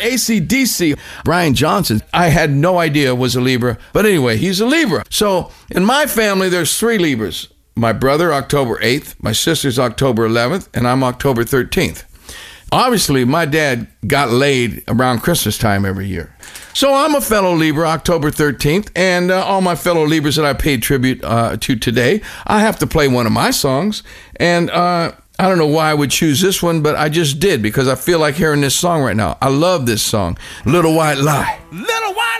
AC/DC. Brian Johnson, I had no idea was a Libra. But anyway, he's a Libra. So in my family, there's 3 Libras. My brother, October 8th. My sister's October 11th. And I'm October 13th. Obviously, my dad got laid around Christmas time every year. So I'm a fellow Libra, October 13th, and all my fellow Libras that I paid tribute to today, I have to play one of my songs. And I don't know why I would choose this one, but I just did because I feel like hearing this song right now. I love this song, Little White Lie.